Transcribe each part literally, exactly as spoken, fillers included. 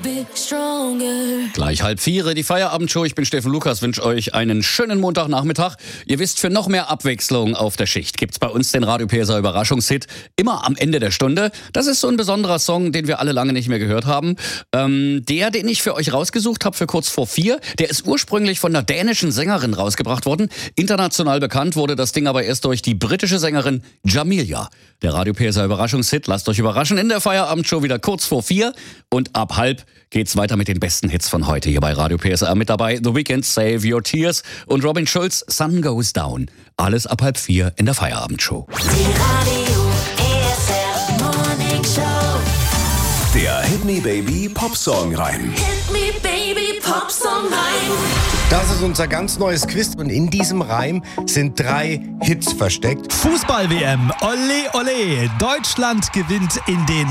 Gleich halb vier, die Feierabendshow. Ich bin Steffen Lukas, wünsche euch einen schönen Montagnachmittag. Ihr wisst, für noch mehr Abwechslung auf der Schicht gibt's bei uns den Radio P S R Überraschungshit immer am Ende der Stunde. Das ist so ein besonderer Song, den wir alle lange nicht mehr gehört haben. Ähm, der, den ich für euch rausgesucht habe für kurz vor vier, der ist ursprünglich von einer dänischen Sängerin rausgebracht worden. International bekannt wurde das Ding aber erst durch die britische Sängerin Jamelia. Der Radio P S R Überraschungshit, lasst euch überraschen, in der Feierabendshow wieder kurz vor vier. Und ab halb geht's weiter mit den besten Hits von heute hier bei Radio P S R. Mit dabei The Weeknd, Save Your Tears und Robin Schulz, Sun Goes Down. Alles ab halb vier in der Feierabendshow. Die Radio P S R Morning Show. Der Hit Me Baby Popsong Reim. Hit me baby Popsong Reim. Das ist unser ganz neues Quiz und in diesem Reim sind drei Hits versteckt. Fußball-W M, ole ole, Deutschland gewinnt in den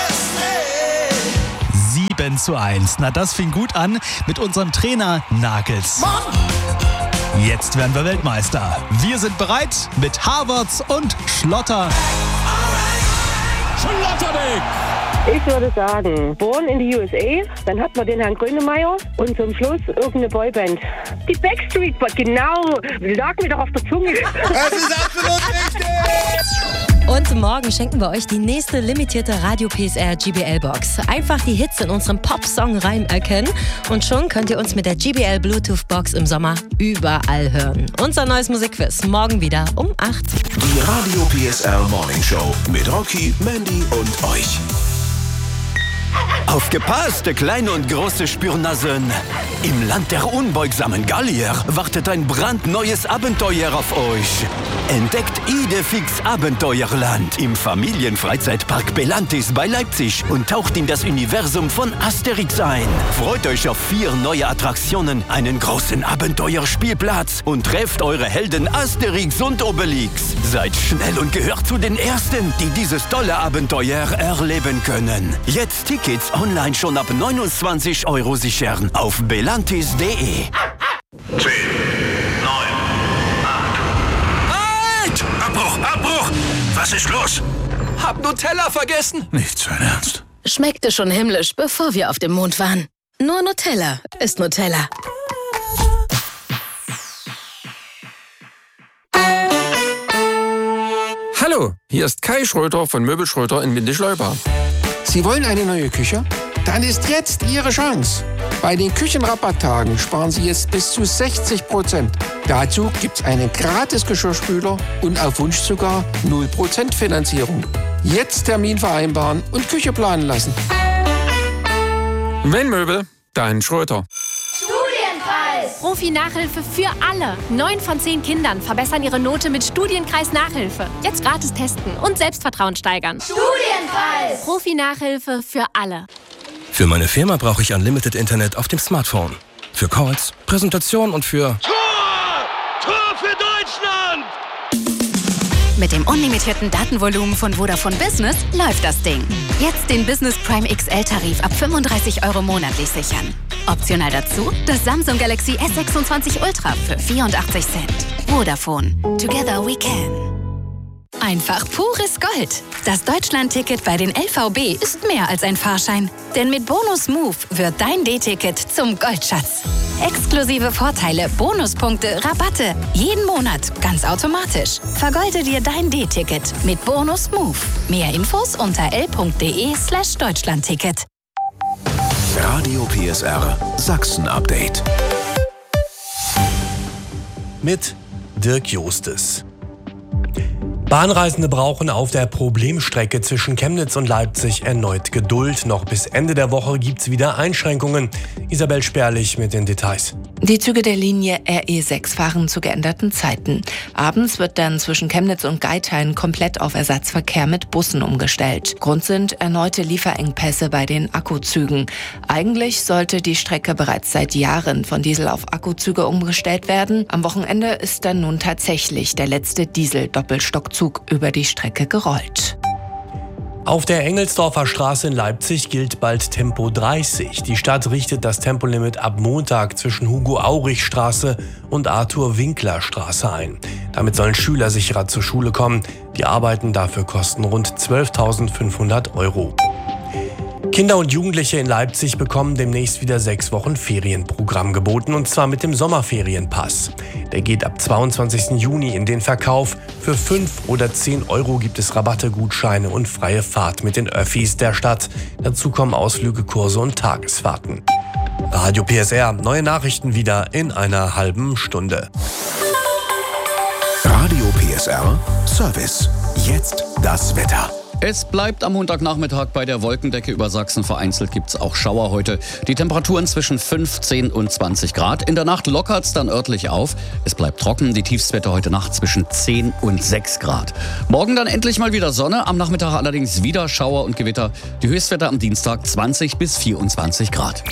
sieben zu eins. Na, das fing gut an mit unserem Trainer Nagels. Jetzt werden wir Weltmeister. Wir sind bereit mit Havertz und Schlotter. Schlotterbeck! Ich würde sagen, Born in the U S A, dann hat man den Herrn Grönemeyer und zum Schluss irgendeine Boyband. Die Backstreet Boys, genau, lag mir doch auf der Zunge. Das ist absolut richtig! Und morgen schenken wir euch die nächste limitierte Radio P S R G B L-Box. Einfach die Hits in unserem Pop-Song-Reim erkennen und schon könnt ihr uns mit der G B L Bluetooth-Box im Sommer überall hören. Unser neues Musikquiz morgen wieder um acht. Die Radio P S R Morning Show mit Rocky, Mandy und euch. Aufgepasst, kleine und große Spürnasen! Im Land der unbeugsamen Gallier wartet ein brandneues Abenteuer auf euch. Entdeckt Idefix Abenteuerland im Familienfreizeitpark Belantis bei Leipzig und taucht in das Universum von Asterix ein. Freut euch auf vier neue Attraktionen, einen großen Abenteuerspielplatz und trefft eure Helden Asterix und Obelix. Seid schnell und gehört zu den Ersten, die dieses tolle Abenteuer erleben können. Jetzt Tickets online schon ab neunundzwanzig Euro sichern auf belantis punkt de. zehn, neun, acht. Halt! Abbruch, Abbruch! Was ist los? Hab Nutella vergessen. Nicht sein Ernst. Schmeckte schon himmlisch, bevor wir auf dem Mond waren. Nur Nutella ist Nutella. Hallo, hier ist Kai Schröter von Möbel Schröter in Windischleuba. Sie wollen eine neue Küche? Dann ist jetzt Ihre Chance. Bei den Küchenrabatttagen sparen Sie jetzt bis zu sechzig Prozent. Dazu gibt's einen gratis Geschirrspüler und auf Wunsch sogar null Prozent Finanzierung. Jetzt Termin vereinbaren und Küche planen lassen. Wenn Möbel, dann Schröter. Studienkreis! Profi-Nachhilfe für alle. Neun von zehn Kindern verbessern ihre Note mit Studienkreis-Nachhilfe. Jetzt gratis testen und Selbstvertrauen steigern. Studienkreis! Profi-Nachhilfe für alle. Für meine Firma brauche ich Unlimited Internet auf dem Smartphone. Für Calls, Präsentation und für... Tor! Tor für Deutschland! Mit dem unlimitierten Datenvolumen von Vodafone Business läuft das Ding. Jetzt den Business Prime X L-Tarif ab fünfunddreißig Euro monatlich sichern. Optional dazu das Samsung Galaxy S sechsundzwanzig Ultra für vierundachtzig Cent. Vodafone. Together we can. Einfach pures Gold. Das Deutschland-Ticket bei den L V B ist mehr als ein Fahrschein. Denn mit Bonus Move wird dein D-Ticket zum Goldschatz. Exklusive Vorteile, Bonuspunkte, Rabatte. Jeden Monat, ganz automatisch. Vergolde dir dein D-Ticket mit Bonus Move. Mehr Infos unter l.de slash Deutschlandticket. Radio P S R Sachsen-Update. Mit Dirk Jostes. Bahnreisende brauchen auf der Problemstrecke zwischen Chemnitz und Leipzig erneut Geduld. Noch bis Ende der Woche gibt's wieder Einschränkungen. Isabel Sperlich mit den Details. Die Züge der Linie R E sechs fahren zu geänderten Zeiten. Abends wird dann zwischen Chemnitz und Geithain komplett auf Ersatzverkehr mit Bussen umgestellt. Grund sind erneute Lieferengpässe bei den Akkuzügen. Eigentlich sollte die Strecke bereits seit Jahren von Diesel auf Akkuzüge umgestellt werden. Am Wochenende ist dann nun tatsächlich der letzte Diesel-Doppelstockzug über die Strecke gerollt. Auf der Engelsdorfer Straße in Leipzig gilt bald Tempo dreißig. Die Stadt richtet das Tempolimit ab Montag zwischen Hugo-Aurich-Straße und Arthur-Winkler-Straße ein. Damit sollen Schüler sicherer zur Schule kommen. Die Arbeiten dafür kosten rund zwölftausendfünfhundert Euro. Kinder und Jugendliche in Leipzig bekommen demnächst wieder sechs Wochen Ferienprogramm geboten, und zwar mit dem Sommerferienpass. Der geht ab zweiundzwanzigsten Juni in den Verkauf. Für fünf oder zehn Euro gibt es Rabatte, Gutscheine und freie Fahrt mit den Öffis der Stadt. Dazu kommen Ausflüge, Kurse und Tagesfahrten. Radio P S R, neue Nachrichten wieder in einer halben Stunde. Radio P S R Service. Jetzt das Wetter. Es bleibt am Montagnachmittag bei der Wolkendecke über Sachsen. Vereinzelt gibt es auch Schauer heute. Die Temperaturen zwischen fünfzehn und zwanzig Grad. In der Nacht lockert es dann örtlich auf. Es bleibt trocken. Die Tiefstwerte heute Nacht zwischen zehn und sechs Grad. Morgen dann endlich mal wieder Sonne. Am Nachmittag allerdings wieder Schauer und Gewitter. Die Höchstwerte am Dienstag zwanzig bis vierundzwanzig Grad.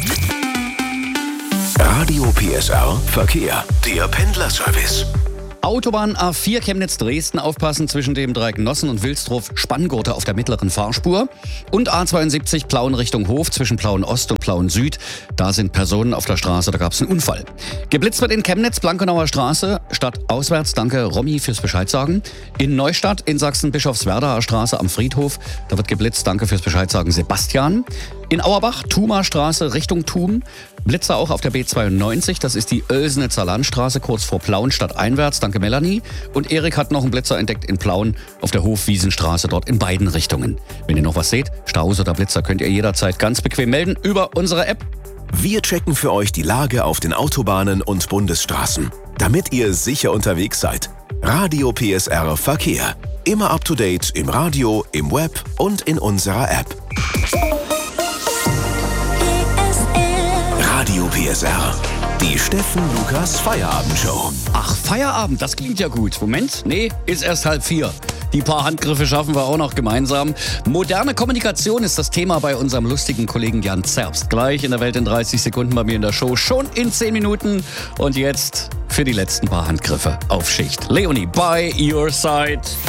Radio P S R Verkehr. Der Pendlerservice. Autobahn A vier Chemnitz-Dresden, aufpassen zwischen dem Dreieck Nossen und Wilsdruf, Spanngurte auf der mittleren Fahrspur. Und A zweiundsiebzig Plauen Richtung Hof zwischen Plauen Ost und Plauen Süd. Da sind Personen auf der Straße, da gab es einen Unfall. Geblitzt wird in Chemnitz, Blankenauer Straße, Stadt auswärts. Danke Romy fürs Bescheid sagen. In Neustadt in Sachsen, Bischofswerdaer Straße am Friedhof. Da wird geblitzt, danke fürs Bescheid sagen Sebastian. In Auerbach, Thumer Straße Richtung Thum. Blitzer auch auf der B zweiundneunzig, das ist die Oelsnitzer Landstraße, kurz vor Plauen stadteinwärts. Danke Melanie. Und Erik hat noch einen Blitzer entdeckt in Plauen auf der Hofwiesenstraße, dort in beiden Richtungen. Wenn ihr noch was seht, Staus oder Blitzer, könnt ihr jederzeit ganz bequem melden über unsere App. Wir checken für euch die Lage auf den Autobahnen und Bundesstraßen, damit ihr sicher unterwegs seid. Radio P S R Verkehr. Immer up to date im Radio, im Web und in unserer App. Radio P S R. Die Steffen Lukas Feierabendshow. Ach, Feierabend, das klingt ja gut. Moment, nee, ist erst halb vier. Die paar Handgriffe schaffen wir auch noch gemeinsam. Moderne Kommunikation ist das Thema bei unserem lustigen Kollegen Jan Zerbst. Gleich in der Welt in dreißig Sekunden bei mir in der Show. Schon in zehn Minuten. Und jetzt für die letzten paar Handgriffe auf Schicht. Leonie, by your side.